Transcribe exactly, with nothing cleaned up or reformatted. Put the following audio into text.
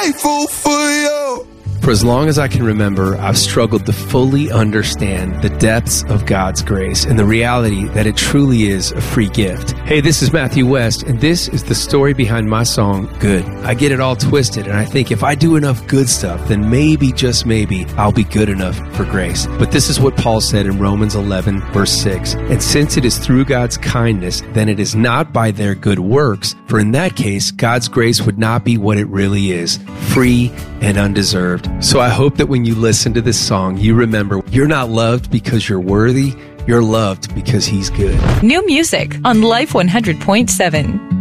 grateful for you. For as long as I can remember, I've struggled to fully understand the depths of God's grace and the reality that it truly is a free gift. Hey, this is Matthew West, and this is the story behind my song, Good. I get it all twisted, and I think if I do enough good stuff, then maybe, just maybe, I'll be good enough for grace. But this is what Paul said in Romans eleven, verse six. And since it is through God's kindness, then it is not by their good works, for in that case, God's grace would not be what it really is, free and undeserved. So I hope that when you listen to this song, you remember you're not loved because you're worthy. You're loved because He's good. New music on Life one hundred point seven.